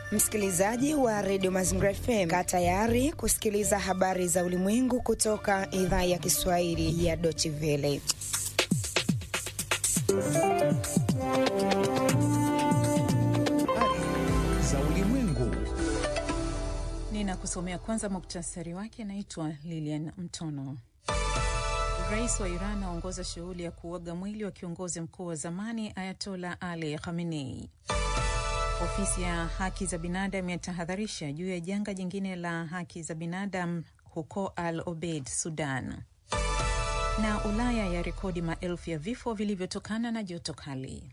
Msikilizaji wa Radio Mazingira FM, kaa tayari kusikiliza habari za ulimwengu kutoka idhaa ya Kiswahili ya Deutsche Welle. Za ulimwengu. Ninakusomea kwanza muktasari wake. Naitwa Lilian Mtono. Rais wa Iran aongoza shughuli ya kuaga mwili wa kiongozi mkuu wa zamani Ayatollah Ali Khamenei. Ofisi ya haki za binadamu imetahadharisha juu ya janga jingine la haki za binadamu huko Al Obeid, Sudan. Na Ulaya ya rekodi maelfu ya vifo vilivyotokana na joto kali.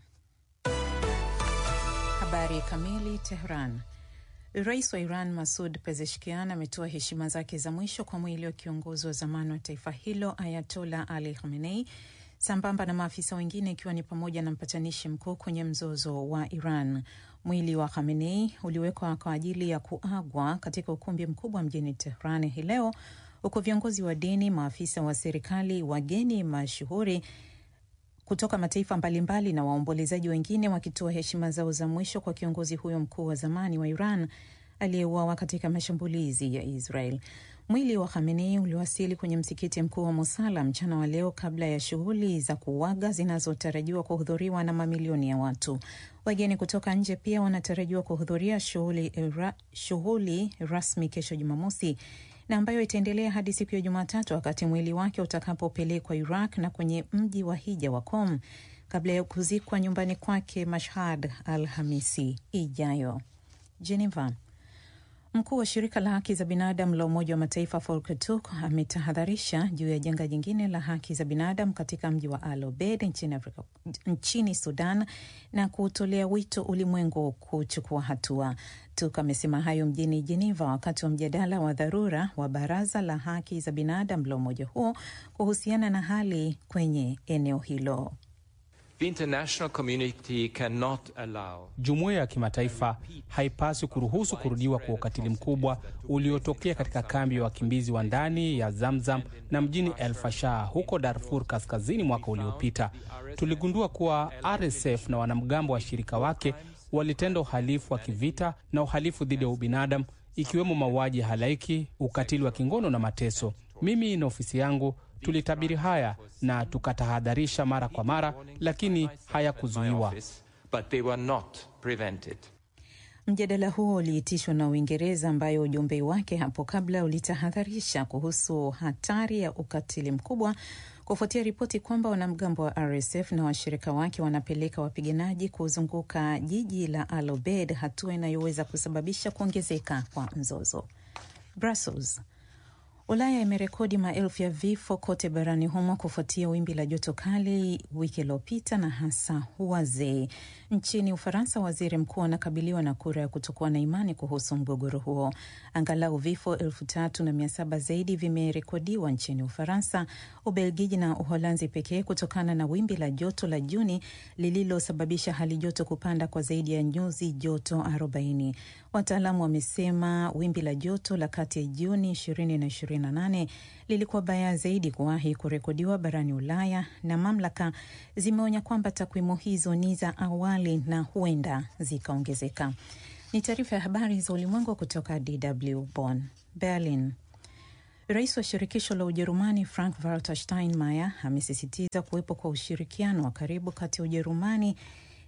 Habari kamili. Tehran. Rais wa Iran Masoud Pezeshkian ametoa heshima zake za mwisho kwa mwili wa kiongozi wa zamani wa taifa hilo Ayatollah Ali Khamenei, sambamba na maafisa wengine, ikiwa ni pamoja na mpatanishi mkuu kwenye mzozo wa Iran. Mwili wa Khamenei uliwekwa kwa ajili ya kuagwa katika ukumbi mkubwa mjini Tehran hii leo, huko viongozi wa dini, maafisa wa serikali, wageni mashuhuri kutoka mataifa mbalimbali na waombolezaji wengine wakitoa heshima zao za mwisho kwa kiongozi huyo mkuu wa zamani wa Iran aliyeuawa katika mashambulizi ya Israel. Mwili wa Khamenei uliwasili kwenye msikiti mkuu wa Mosala mchana wa leo kabla ya shughuli za kuaga zinazotarajiwa kuhudhuriwa na mamilioni ya watu. Wageni kutoka nje pia wanatarajiwa kuhudhuria shughuli rasmi kesho Jumamosi, na ambayo itaendelea hadi siku ya Jumatatu, wakati mwili wake utakapopelekwa Iraq na kwenye mji wa hija wa Qom kabla ya kuzikwa nyumbani kwake Mashhad Alhamisi ijayo. Geneva. Mkuu wa shirika la haki za binadamu la Umoja wa Mataifa Volker Turk ametahadharisha juu ya janga jingine la haki za binadamu katika mji wa Al Obeid nchini Sudan, na kutolea wito ulimwengu kuchukua hatua. Turk amesema hayo mjini Geneva wakati wa mjadala wa dharura wa Baraza la Haki za Binadamu la umoja huo kuhusiana na hali kwenye eneo hilo. The international community cannot allow. Jumuiya ya kimataifa haipaswi kuruhusu kurudiwa kwa ukatili mkubwa uliotokea katika kambi ya wakimbizi wa ndani ya Zamzam na mjini El Fasher huko Darfur Kaskazini mwaka uliopita. Tuligundua kuwa RSF na wanamgambo wa shirika wake walitenda uhalifu wa kivita na uhalifu dhidi ya ubinadamu, ikiwemo mauaji halaiki, ukatili wa kingono na mateso. Mimi na ofisi yangu tulitabiri haya na tukatahadharisha mara kwa mara, lakini hayakuzuiwa. Mjadala huo uliitishwa na Uingereza, ambayo ujumbe wake hapo kabla ulitahadharisha kuhusu hatari ya ukatili mkubwa kufuatia ripoti kwamba wanamgambo wa RSF na washirika wake wanapeleka wapiganaji kuzunguka jiji la Al Obeid, hatua inayoweza kusababisha kuongezeka kwa mzozo. Brussels. Ulaya imerekodi maelfu ya vifo kote barani humo kufuatia wimbi la joto kali wiki iliyopita, na hasa wazee. Nchini Ufaransa, waziri mkuu anakabiliwa na kura ya kutokuwa na imani kuhusu mgogoro huo. Angalau vifo 3,700 zaidi vimerekodiwa nchini Ufaransa, Ubelgiji na Uholanzi pekee kutokana na wimbi la joto la Juni lililosababisha hali joto kupanda kwa zaidi ya nyuzi joto 40. Wataalamu wamesema wimbi la joto la kati ya Juni 20 na 28 lilikuwa baya zaidi kuwahi kurekodiwa barani Ulaya, na mamlaka zimeonya kwamba takwimu hizo ni za awali na huenda zikaongezeka. Ni taarifa ya habari za ulimwengu kutoka DW Bonn. Berlin. Rais wa shirikisho la Ujerumani Frank-Walter Steinmeier amesisitiza kuwepo kwa ushirikiano wa karibu kati ya Ujerumani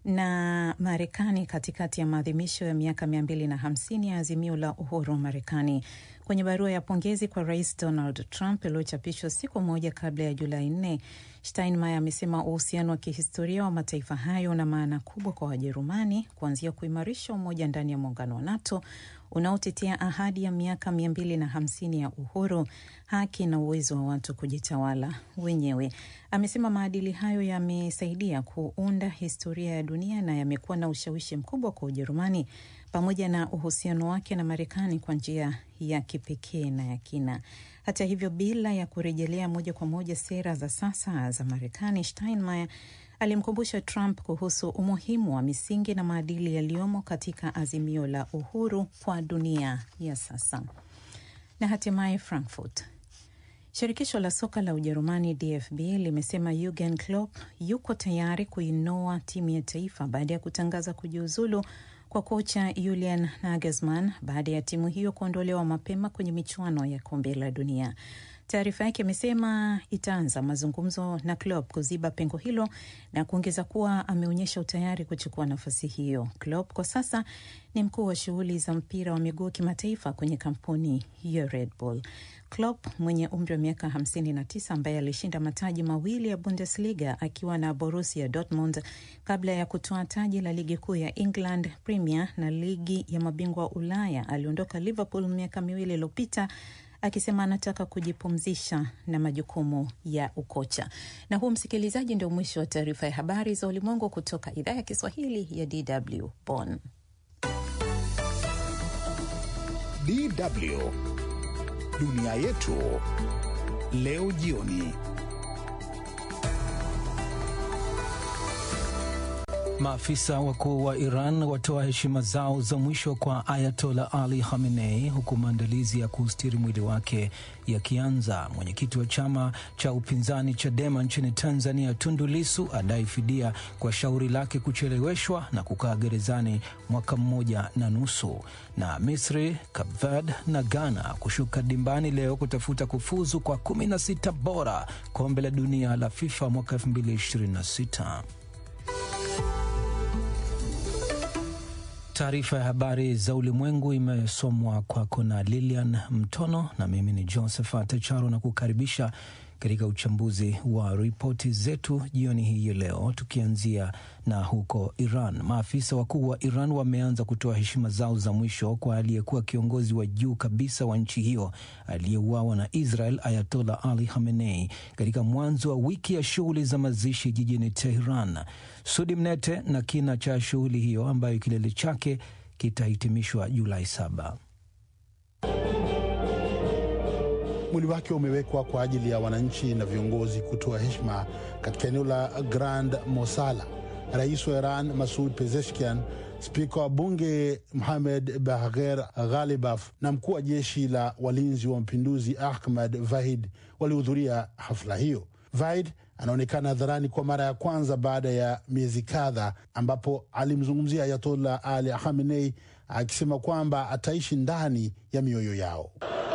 na Marekani katikati ya maadhimisho ya miaka 250 ya azimio la uhuru wa Marekani. Kwenye barua ya pongezi kwa Rais Donald Trump iliyochapishwa siku moja kabla ya Julai 4, Steinmeier amesema uhusiano wa kihistoria wa mataifa hayo una maana kubwa kwa Wajerumani, kuanzia kuimarisha umoja ndani ya muungano wa NATO unaotetea ahadi ya miaka 250 ya uhuru, haki na uwezo wa watu kujitawala wenyewe. Amesema maadili hayo yamesaidia kuunda historia ya dunia na yamekuwa na ushawishi mkubwa kwa Ujerumani, pamoja na uhusiano wake na Marekani kwa njia ya kipekee na ya kina. Hata hivyo, bila ya kurejelea moja kwa moja sera za sasa za Marekani, Steinmeier alimkumbusha Trump kuhusu umuhimu wa misingi na maadili yaliyomo katika azimio la uhuru kwa dunia ya sasa. Na hatimaye Frankfurt. Shirikisho la soka la Ujerumani DFB limesema Jurgen Klopp yuko tayari kuinoa timu ya taifa baada ya kutangaza kujiuzulu kwa kocha Julian Nagelsmann baada ya timu hiyo kuondolewa mapema kwenye michuano ya kombe la dunia. Taarifa yake imesema itaanza mazungumzo na Klopp kuziba pengo hilo na kuongeza kuwa ameonyesha utayari kuchukua nafasi hiyo. Klopp kwa sasa ni mkuu wa shughuli za mpira wa miguu kimataifa kwenye kampuni ya Red Bull. Klopp mwenye umri wa miaka 59 ambaye alishinda mataji mawili ya Bundesliga akiwa na Borussia Dortmund kabla ya kutoa taji la ligi kuu ya England Premier na ligi ya mabingwa Ulaya, aliondoka Liverpool miaka miwili iliyopita akisema anataka kujipumzisha na majukumu ya ukocha. Na huu, msikilizaji, ndio mwisho wa taarifa ya habari za ulimwengu kutoka idhaa ya Kiswahili ya DW Bonn. DW Dunia Yetu leo jioni. Maafisa wakuu wa Iran watoa heshima zao za mwisho kwa Ayatollah Ali Khamenei huku maandalizi ya kustiri mwili wake yakianza. Mwenyekiti wa chama cha upinzani Chadema nchini Tanzania Tundu Lissu adai fidia kwa shauri lake kucheleweshwa na kukaa gerezani mwaka 1.5. Na Misri, Cape Verde na Ghana kushuka dimbani leo kutafuta kufuzu kwa 16 bora kombe la dunia la FIFA mwaka 2026. Taarifa ya habari za ulimwengu imesomwa kwako na Lilian Mtono na mimi ni Josephat Charo, na kukaribisha katika uchambuzi wa ripoti zetu jioni hii leo, tukianzia na huko Iran. Maafisa wakuu wa Iran wameanza kutoa heshima zao za mwisho kwa aliyekuwa kiongozi wa juu kabisa wa nchi hiyo aliyeuawa na Israel, Ayatollah Ali Khamenei, katika mwanzo wa wiki ya shughuli za mazishi jijini Tehran. Sudi Mnete na kina cha shughuli hiyo ambayo kilele chake kitahitimishwa Julai 7. Mwili wake umewekwa kwa ajili ya wananchi na viongozi kutoa heshima katika eneo la Grand Mosala. Rais wa Iran Masoud Pezeshkian, spika wa bunge Mohamed Bagher Ghalibaf na mkuu wa jeshi la walinzi wa mapinduzi Ahmad Vahid walihudhuria hafla hiyo. Vahid anaonekana hadharani kwa mara ya kwanza baada ya miezi kadhaa, ambapo alimzungumzia Ayatollah Ali Khamenei akisema kwamba ataishi ndani ya mioyo yao.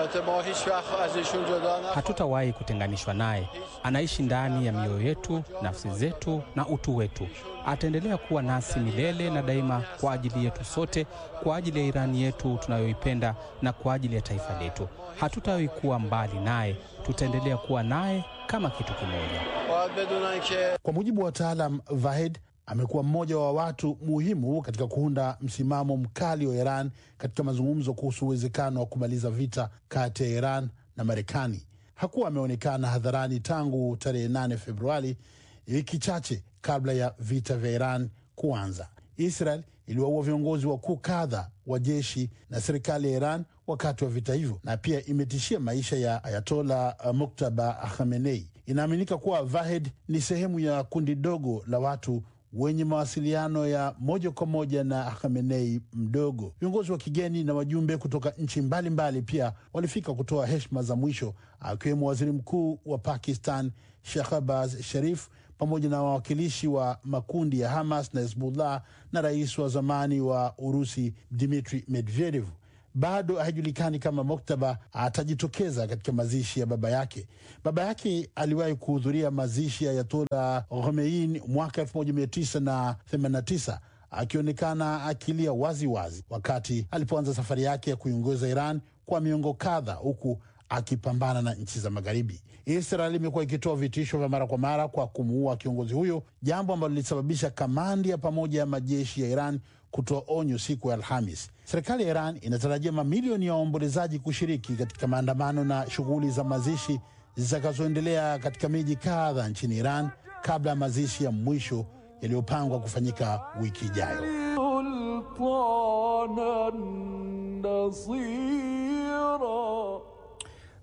Hatutawahi kutenganishwa naye. Anaishi ndani ya mioyo yetu, nafsi zetu na utu wetu. Ataendelea kuwa nasi milele na daima kwa ajili yetu sote, kwa ajili ya Irani yetu tunayoipenda na kwa ajili ya taifa letu. Hatutawahi kuwa mbali naye, tutaendelea kuwa naye kama kitu kimoja. Kwa mujibu wa wataalam, Vahid amekuwa mmoja wa watu muhimu katika kuunda msimamo mkali wa Iran katika mazungumzo kuhusu uwezekano wa kumaliza vita kati ya Iran na Marekani. Hakuwa ameonekana hadharani tangu tarehe 8 Februari, wiki chache kabla ya vita vya Iran kuanza. Israel iliwaua viongozi wakuu kadhaa wa jeshi na serikali ya Iran wakati wa vita hivyo, na pia imetishia maisha ya Ayatollah Mujtaba Khamenei. Inaaminika kuwa Vahid ni sehemu ya kundi dogo la watu wenye mawasiliano ya moja kwa moja na Khamenei mdogo. Viongozi wa kigeni na wajumbe kutoka nchi mbalimbali pia walifika kutoa heshima za mwisho, akiwemo waziri mkuu wa Pakistan Shehbaz Sharif pamoja na wawakilishi wa makundi ya Hamas na Hezbollah na rais wa zamani wa Urusi Dmitry Medvedev. Bado haijulikani kama Mojtaba atajitokeza katika mazishi ya baba yake. Baba yake aliwahi kuhudhuria mazishi ya Ayatollah Khomeini mwaka 1989, akionekana akilia wazi wazi wakati alipoanza safari yake ya kuiongoza Iran kwa miongo kadhaa, huku akipambana na nchi za magharibi. Israel imekuwa ikitoa vitisho vya mara kwa mara kwa kumuua kiongozi huyo, jambo ambalo lilisababisha kamandi ya pamoja ya majeshi ya Iran kutoa onyo siku ya Alhamis. Serikali ya Iran inatarajia mamilioni ya waombolezaji kushiriki katika maandamano na shughuli za mazishi zitakazoendelea katika miji kadhaa nchini Iran kabla ya mazishi ya mwisho yaliyopangwa kufanyika wiki ijayo.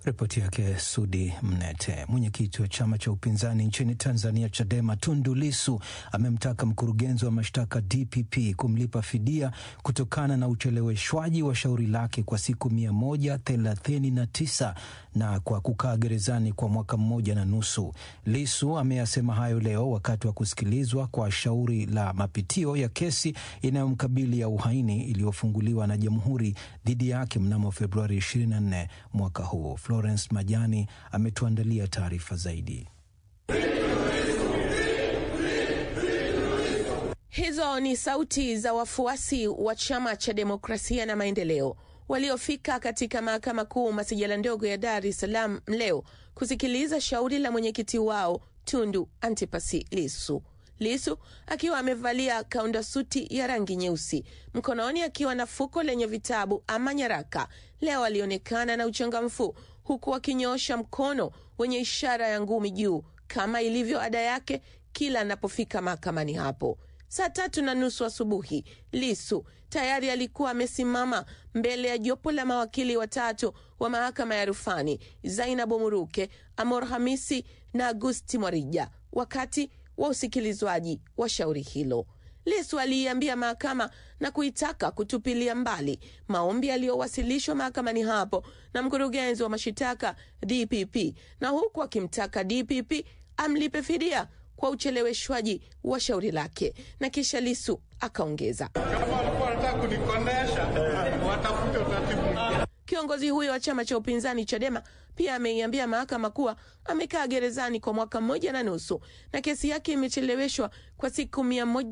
Ripoti yake Sudi Mnete. Mwenyekiti wa chama cha upinzani nchini Tanzania Chadema Tundu Lissu amemtaka mkurugenzi wa mashtaka DPP kumlipa fidia kutokana na ucheleweshwaji wa shauri lake kwa siku 139 na kwa kukaa gerezani kwa mwaka 1.5. Lissu ameyasema hayo leo wakati wa kusikilizwa kwa shauri la mapitio ya kesi inayomkabili ya uhaini iliyofunguliwa na Jamhuri dhidi yake mnamo Februari 24 mwaka huu. Florence Majani ametuandalia taarifa zaidi. Hizo ni sauti za wafuasi wa chama cha demokrasia na maendeleo waliofika katika mahakama kuu masijala ndogo ya Dar es Salaam leo kusikiliza shauri la mwenyekiti wao Tundu Antipasi Lissu. Lissu akiwa amevalia kaunda suti ya rangi nyeusi, mkononi akiwa na fuko lenye vitabu ama nyaraka, leo alionekana na uchangamfu huku akinyosha mkono wenye ishara ya ngumi juu kama ilivyo ada yake kila anapofika mahakamani hapo. Saa 3:30 asubuhi, Lissu tayari alikuwa amesimama mbele ya jopo la mawakili watatu wa mahakama ya rufani, Zainabu Muruke, Amor Hamisi na Agusti Mwarija, wakati wa usikilizwaji wa shauri hilo. Lissu aliiambia mahakama na kuitaka kutupilia mbali maombi yaliyowasilishwa mahakamani hapo na mkurugenzi wa mashitaka DPP, na huku akimtaka DPP amlipe fidia kwa ucheleweshwaji wa shauri lake. Na kisha Lissu akaongeza, kama walikuwa wanataka kunikondesha watafute utaratibu. Kiongozi huyo wa chama cha upinzani Chadema pia ameiambia mahakama kuwa amekaa gerezani kwa mwaka 1.5 na kesi yake imecheleweshwa kwa siku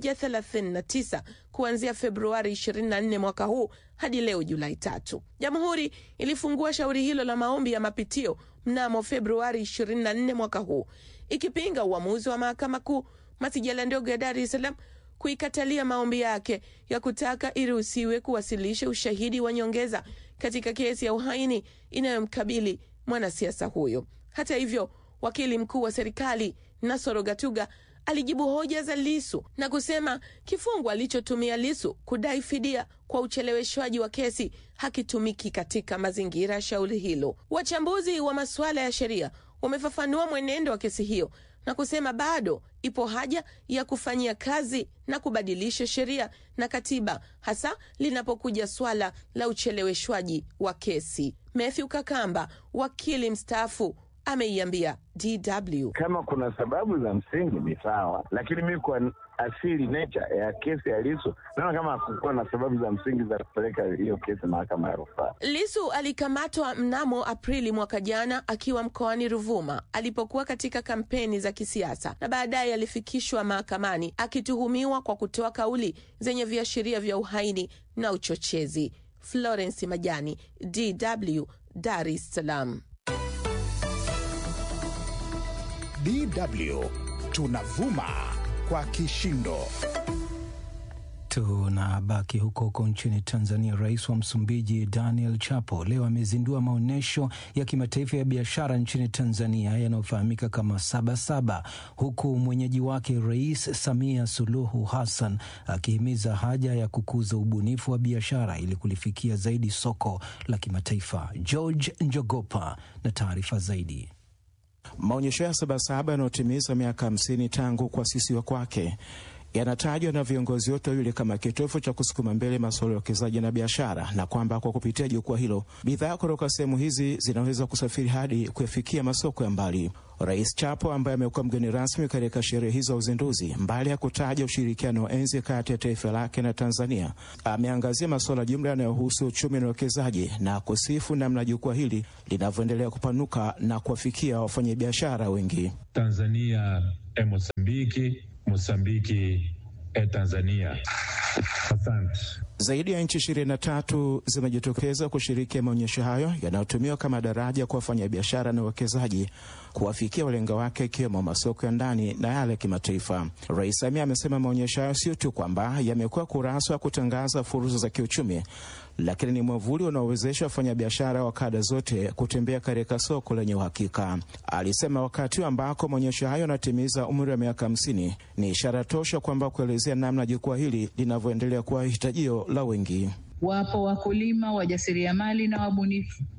139 kuanzia Februari 24 mwaka huu hadi leo Julai 3. Jamhuri ilifungua shauri hilo la maombi ya mapitio mnamo Februari 24 mwaka huu, ikipinga uamuzi wa mahakama kuu masijala ndogo ya Dar es Salaam kuikatalia maombi yake ya kutaka iruhusiwe kuwasilisha ushahidi wa nyongeza katika kesi ya uhaini inayomkabili mwanasiasa huyo. Hata hivyo, wakili mkuu wa serikali Nasoro Gatuga alijibu hoja za Lissu na kusema kifungu alichotumia Lissu kudai fidia kwa ucheleweshwaji wa kesi hakitumiki katika mazingira ya shauri hilo. Wachambuzi wa masuala ya sheria wamefafanua mwenendo wa kesi hiyo na kusema bado ipo haja ya kufanyia kazi na kubadilisha sheria na katiba, hasa linapokuja swala la ucheleweshwaji wa kesi. Matthew Kakamba, wakili mstaafu, ameiambia DW, kama kuna sababu za msingi ni sawa, lakini mimi kwa asili nature ya kesi ya Lissu naona kama hakukuwa na sababu za msingi za kupeleka hiyo kesi mahakama ya rufaa. Lissu alikamatwa mnamo Aprili mwaka jana akiwa mkoani Ruvuma alipokuwa katika kampeni za kisiasa, na baadaye alifikishwa mahakamani akituhumiwa kwa kutoa kauli zenye viashiria vya uhaini na uchochezi. Florence Majani, DW, Dar es Salaam. DW tunavuma kwa kishindo. Tunabaki huko nchini Tanzania. Rais wa Msumbiji Daniel Chapo leo amezindua maonyesho ya kimataifa ya biashara nchini Tanzania yanayofahamika kama Sabasaba, huku mwenyeji wake Rais Samia Suluhu Hassan akihimiza haja ya kukuza ubunifu wa biashara ili kulifikia zaidi soko la kimataifa. George Njogopa na taarifa zaidi. Maonyesho ya Sabasaba yanayotimiza miaka 50 tangu kuasisiwa kwake yanatajwa na viongozi wote wawili kama kitovu cha kusukuma mbele masuala ya uwekezaji na biashara, na kwamba kwa kupitia jukwaa hilo bidhaa kutoka sehemu hizi zinaweza kusafiri hadi kufikia masoko ya mbali. Rais Chapo ambaye amekuwa mgeni rasmi katika sherehe hizo za uzinduzi, mbali ya kutaja ushirikiano wa enzi kati ya taifa lake na Tanzania, ameangazia masuala jumla yanayohusu uchumi na uwekezaji na kusifu namna jukwaa hili linavyoendelea kupanuka na kuwafikia wafanyabiashara wengi. Tanzania e Mozambiki, Mozambiki e Tanzania. Asante. Zaidi ya nchi 23 zimejitokeza kushiriki maonyesho hayo yanayotumiwa kama daraja kwa wafanyabiashara na wawekezaji kuwafikia walenga wake, ikiwemo masoko ya ndani na yale kimataifa. Rais Samia amesema maonyesho hayo sio tu kwamba yamekuwa kurasa wa kutangaza fursa za kiuchumi, lakini ni mwavuli unaowezesha wafanyabiashara wa kada zote kutembea katika soko lenye uhakika. Alisema wakati ambako maonyesho hayo yanatimiza umri wa miaka 50 ni ishara tosha kwamba kuelezea namna jukwaa hili linavyoendelea kuwa hitajio la wengi. Wapo wakulima, wajasiriamali na wabunifu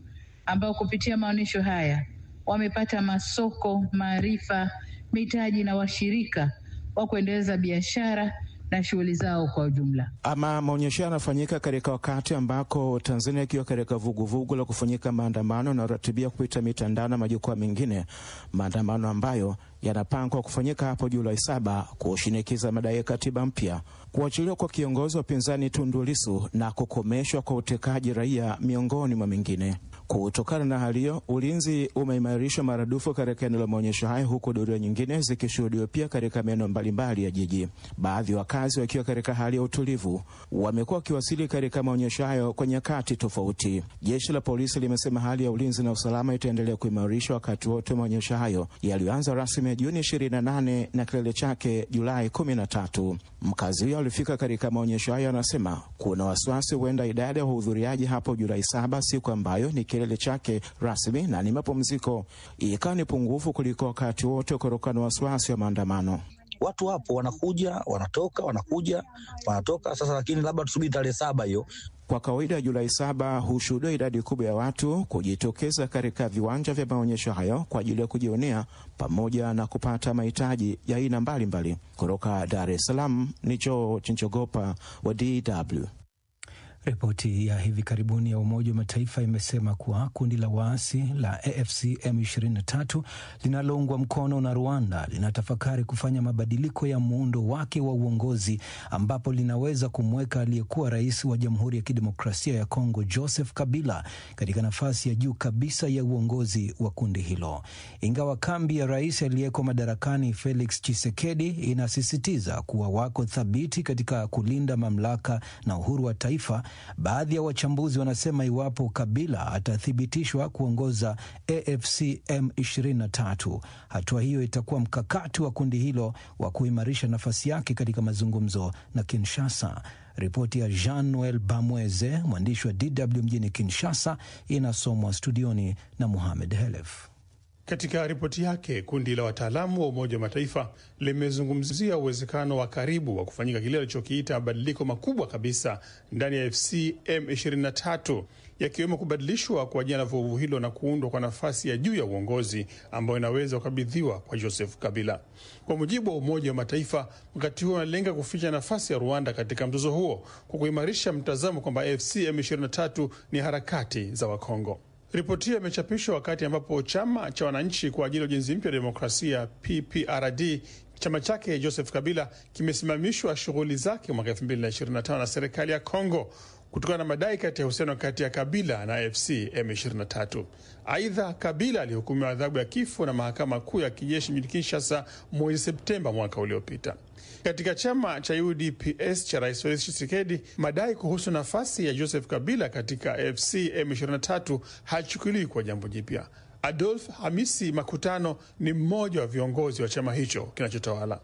ambao kupitia maonyesho haya wamepata masoko, maarifa, mitaji na washirika wa kuendeleza biashara na shughuli zao kwa ujumla. Ama maonyesho yanafanyika katika wakati ambako Tanzania ikiwa katika vuguvugu la kufanyika maandamano na ratibia kupita mitandao na majukwaa mengine, maandamano ambayo yanapangwa kufanyika hapo Julai 7 kushinikiza madai ya katiba mpya, kuachiliwa kwa kiongozi wa upinzani Tundu Lissu na kukomeshwa kwa utekaji raia miongoni mwa mengine. Kutokana na hali hiyo, ulinzi umeimarishwa maradufu katika eneo la maonyesho hayo, huku doria nyingine zikishuhudiwa pia katika maeneo mbalimbali ya jiji. Baadhi ya wakazi wakiwa katika hali ya utulivu wamekuwa wakiwasili katika maonyesho hayo kwa nyakati tofauti. Jeshi la polisi limesema hali ya ulinzi na usalama itaendelea kuimarishwa wakati wote maonyesho hayo yalianza rasmi Juni 28 na kilele chake Julai 13. Mkazi huyo alifika katika maonyesho hayo anasema kuna wasiwasi huenda idadi ya wahudhuriaji hapo Julai 7, siku ambayo ni kilele chake rasmi na ni mapumziko, ikawa ni pungufu kuliko wakati wote kutokana na wasiwasi wa maandamano. Watu hapo wanakuja, wanatoka, wanakuja, wanatoka sasa, lakini labda tusubiri tarehe 7 hiyo. Kwa kawaida Julai 7 hushuhudia idadi kubwa ya watu kujitokeza katika viwanja vya maonyesho hayo kwa ajili ya kujionea pamoja na kupata mahitaji ya aina mbalimbali. Kutoka Dar es Salaam ni George Njogopa wa DW. Ripoti ya hivi karibuni ya Umoja wa Mataifa imesema kuwa kundi la waasi la AFC M23 linaloungwa mkono na Rwanda linatafakari kufanya mabadiliko ya muundo wake wa uongozi, ambapo linaweza kumweka aliyekuwa rais wa Jamhuri ya Kidemokrasia ya Kongo Joseph Kabila katika nafasi ya juu kabisa ya uongozi wa kundi hilo. Ingawa kambi ya rais aliyeko madarakani Felix Tshisekedi inasisitiza kuwa wako thabiti katika kulinda mamlaka na uhuru wa taifa, baadhi ya wachambuzi wanasema iwapo Kabila atathibitishwa kuongoza AFC M23, hatua hiyo itakuwa mkakati wa kundi hilo wa kuimarisha nafasi yake katika mazungumzo na Kinshasa. Ripoti ya Jean-Noel Bamweze, mwandishi wa DW mjini Kinshasa, inasomwa studioni na Mohamed Helef. Katika ripoti yake, kundi la wataalamu wa Umoja wa Mataifa limezungumzia uwezekano wa karibu wa kufanyika kile alichokiita mabadiliko makubwa kabisa ndani ya AFC M23, yakiwemo kubadilishwa kwa jina la vuguvugu hilo na kuundwa kwa nafasi ya juu ya uongozi ambayo inaweza kukabidhiwa kwa Joseph Kabila. Kwa mujibu wa Umoja wa Mataifa, mkakati huo unalenga kuficha nafasi ya Rwanda katika mzozo huo kwa kuimarisha mtazamo kwamba AFC M23 ni harakati za Wakongo. Ripoti hiyo imechapishwa wakati ambapo chama cha wananchi kwa ajili ya ujenzi mpya wa demokrasia PPRD, chama chake Joseph Kabila, kimesimamishwa shughuli zake mwaka 2025 na serikali ya Kongo kutokana na madai kati ya uhusiano kati ya Kabila na AFC M23. Aidha, Kabila alihukumiwa adhabu ya kifo na mahakama kuu ya kijeshi mjini Kinshasa mwezi Septemba mwaka uliopita. Katika chama cha UDPS cha Rais Felix Tshisekedi, madai kuhusu nafasi ya Joseph Kabila katika AFC M23 hachukuliwi kwa jambo jipya. Adolf Hamisi Makutano ni mmoja wa viongozi wa chama hicho kinachotawala.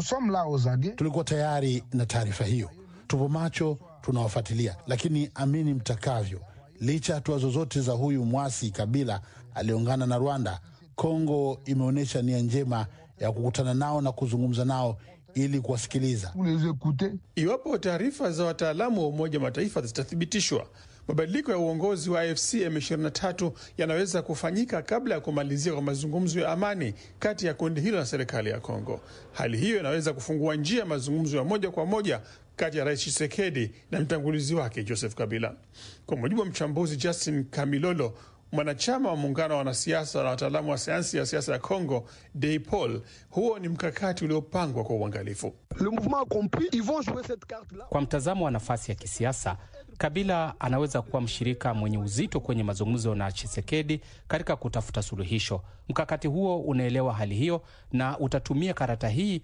Tulikuwa tayari na taarifa hiyo, tupo macho, tunawafuatilia, lakini amini mtakavyo, licha hatua zozote za huyu mwasi Kabila aliungana na Rwanda, Kongo imeonyesha nia njema ya kukutana nao na kuzungumza nao ili kuwasikiliza. Iwapo taarifa za wataalamu wa Umoja wa Mataifa zitathibitishwa, mabadiliko ya uongozi wa AFC M23 yanaweza kufanyika kabla ya kumalizia kwa mazungumzo ya amani kati ya kundi hilo na serikali ya Kongo. Hali hiyo inaweza kufungua njia ya mazungumzo ya moja kwa moja kati ya Rais Tshisekedi na mtangulizi wake Joseph Kabila. Kwa mujibu wa mchambuzi Justin Kamilolo, mwanachama wa muungano wa wanasiasa na wataalamu wa sayansi ya siasa ya Kongo, DEIPOL, huo ni mkakati uliopangwa kwa uangalifu. Kwa mtazamo wa nafasi ya kisiasa, Kabila anaweza kuwa mshirika mwenye uzito kwenye mazungumzo na Tshisekedi katika kutafuta suluhisho. Mkakati huo unaelewa hali hiyo na utatumia karata hii